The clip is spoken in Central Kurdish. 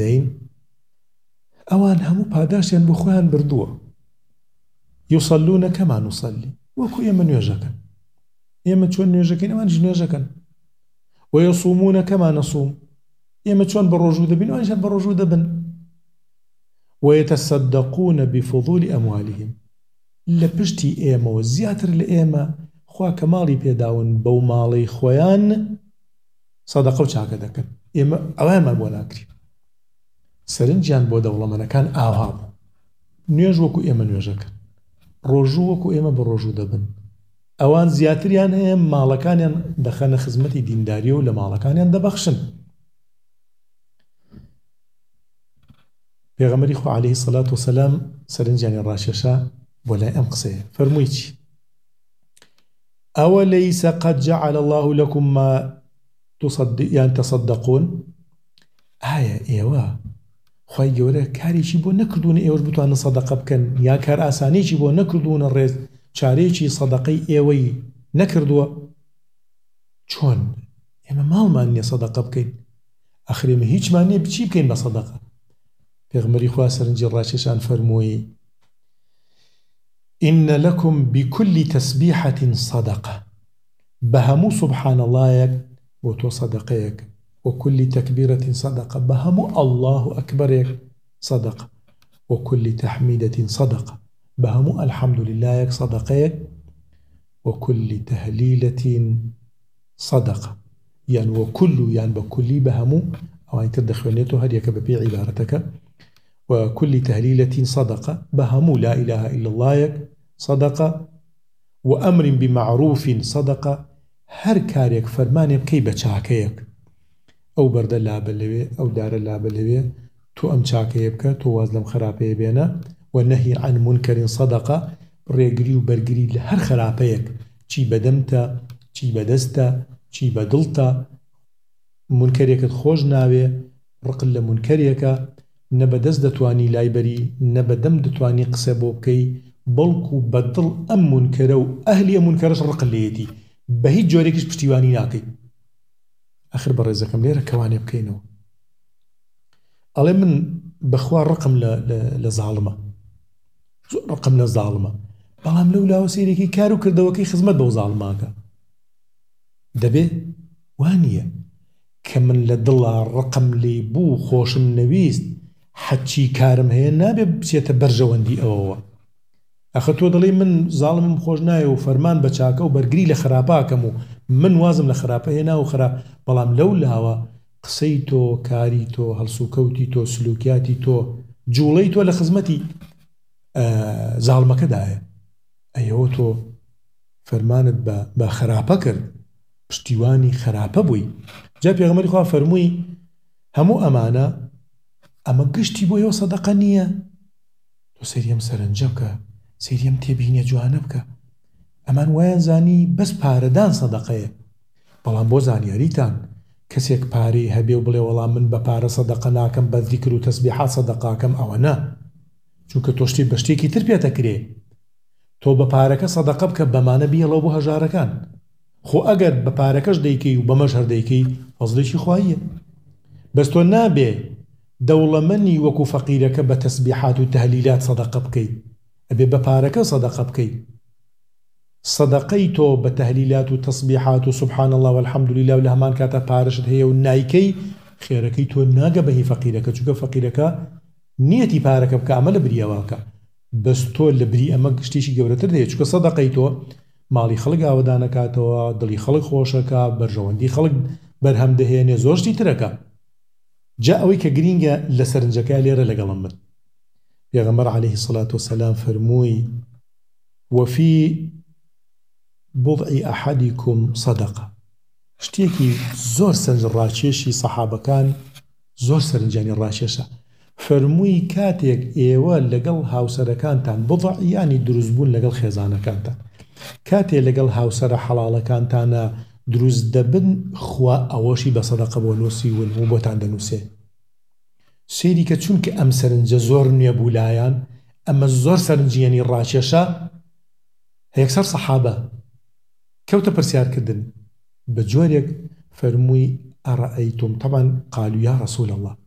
دەین ئەوان هەموو پاداشیان بۆ خۆیان بردووە یوصلون کەما نوصلی وەکو ئێمە نوێژەکەن ئێمە چۆن نوێژەکەین ئەوانیش نوێژەکەن ويصومون كما نصوم ئێمە چۆن بە ڕۆژوو دەبین ئەوانیشان بە ڕۆژوو دەبن ويتصدقون بفضول أموالهم لپشتی ئێمەوە زیاتر لە ئێمە خوا کە ماڵی پێداون بەو ماڵەی خۆیان سەدەقە و چاکە دەکەن ئێمە ئەوانمان بۆ ناکرین سەرنجیان بۆ دەوڵەمەندەکان ئاوا بوو نوێژ وەکو ئێمە نوێژەکەن ڕۆژوو وەکو ئێمە بە ڕۆژوو دەبن ئەوان زیاتریان هەیە ماڵەکانیان دەخەنە خزمەتی دینداریە و لە ماڵەکانیان دەبەخشن پێغەمبەری خوا عەلەیهی سەڵات وسەلام سەرنجیانی ڕاشێشا بۆ لای ئەم قسەیە فەرمووی چی أوليس قد جعل الله لكم ما تصدقون ئایا ئێوە خوای گەورە کارێکی بۆ نەکردوونە ئێوەش بتوانن سەدەقە بکەن یا کار ئاسانێکی بۆ نەکردوونە ڕێز چارەیەکی سەدەقەی ئێوەی نەکردووە چۆن ئێمە ماڵمان نییە سەدەقە بکەین ئەخر ئێمە هیچمان نییە بچی بکەین بە سەدەقە پێغەمبەری خوا سەرنجی ڕاکێشان فەرمووی إن لكم بكل تسبيحة صدقة بهمو سبحان الله يك وتو صدقيك وكل تكبيرة صدقة بهمو الله أكبر يك صدقة وكل تحميدة صدقة بهمو الحمد لله يك صدقيك وكل تهليلة صدقة يعني وكل يعني بكل بهمو أو أن تدخلنيته هديك ببيع عبارتك وكل تهليلة صدقة بهمو لا إله إلا الله يك صدقة وأمر بمعروف صدقة هر كاريك فرماني بكي بچاكيك أو برد اللابلوي أو دار اللابلوي تو أم چاكيبك تو وازلم خرابي بينا والنهي عن منكر صدقة ريقري وبرقري لهر خرابيك چي بدمتا چي بدستا چي بدلتا منكريك خوش ناوي رقل لمنكريك نبدز دتواني لايبري نبدم دتواني قسبو بكي بەڵکو بەدڵ ئەم منکەرە و ئەهلی ئەم منکەرەش ڕق لێیەتی بە هیچ جۆرێکیش پشتیوانی ناکەیت ئەخر بە ڕێزەکەم لێرە کەوانێ بکەینەوە ئەڵێ من بەخوا ڕقم لە زاڵمە زۆر ڕقم لە زاڵمە بەڵام لەو لاوە سەیرێکی کار و کردەوەکەی خزمەت بەو زاڵماکە دەبێ وانییە کە من لە دڵا ڕقم لێ بوو خۆشم نەویست حەچی کارم هەیە نابێ بچێتە بەرژەوەندی ئەوەوە ئەخە تۆ دەڵێ من زاڵمم خۆش نایە و فەرمان بە چاکە و بەرگری لە خراپاکەم و من وازم لە خراپە هێنا و خراپ بەڵام لەو لاوە قسەی تۆ کاری تۆ هەڵسوکەوتی تۆ سلوکیاتی تۆ جوڵەی تۆ لە خزمەتی زاڵمەکەدایە ئەیەوە تۆ فەرمانت بە خراپە کرد پشتیوانی خراپە بووی جا پێغەمبەری خوا فەرمووی هەموو ئەمانە ئەمە گشتی بۆ ئێوە سەدەقە نییە تۆ سەیریم سەرنجە بکە سەیریم تێبینە جوانە بکە ئەمان وایان زانی بەس پارەدان سەدەقەیە بەڵام بۆ زانیاریتان کەسێک پارەی هەبێ و بڵێ وەڵام من بە پارە سەدەقە ناکەم بە ذیکر و تەسبیحات سەدەقاکەم ئەوە نا چونکە تۆ شتی بە شتێکی تر پێتەکرێ تۆ بە پارەکە سەدەقە بکە بەمانە بیەڵەوە بۆ هەژارەکان خۆ ئەگەر بە پارەکەش دەیکەی و بەمەش هەر دەیکەی فەزڵێکی خواییە بەس تۆ نابێ دەوڵەمەندی وەکو فەقیرەکە بە تەسبیحات و تەهلیلات سەدەقە بکەیت ئەبێ بە پارەکە سەدەقە بکەیت سەدەقەی تۆ بە تەهلیلات و تەسبیحات و سبحان الله والحمد لله و لە هەمان کاتە پارەشت هەیە و نایکەی خێرەکەی تۆ ناگە بەهی فەقیرەکە چونکە فەقیرەکە نیەتی پارەکە بکە ئەمە لە بریەوەکە بەس تۆ لە بری ئەمە شتێکی گەورەتر هەیە چونکە سەدەقەی تۆ ماڵی خەڵک ئاوەدانەکاتەوە دڵی خەڵک خۆشەکە بەرژەوەندی خەڵک بەرهەم دەهێنێ زۆر شتی ترەکە جا ئەوەی کە گرینگە لە سەرنجەکە لێرە لەگەڵم من پێغەمبەر عەلەیهی سەڵات وسەلام فەرمووی وەفی بضع ئەحەدیکم سەدەقە شتێکی زۆر سەرنج ڕاکێشی سەحابەکان زۆر سەرنجانی ڕاکێشە فەرمووی کاتێک ئێوە لەگەڵ هاوسەرەکانتان بضع یانی دروستبوون لەگەڵ خێزانەکانتان کاتێ لەگەڵ هاوسەرە حەڵاڵەکانتانە دروست دەبن خوا ئەوەشی بە سەدەقە بۆ نووسیون و بۆتان دەنووسێ سێری کە چونکە ئەم سەرنجە زۆر نییە بوولایان ئەمە زۆر سەرنجیانی ڕاکێشە هەیەکسەر سەحابە کەوتە پرسیارکردن بە جۆرێک فەرمووی ئەڕەئەیتم طبعا قالوا یا رەسوول الله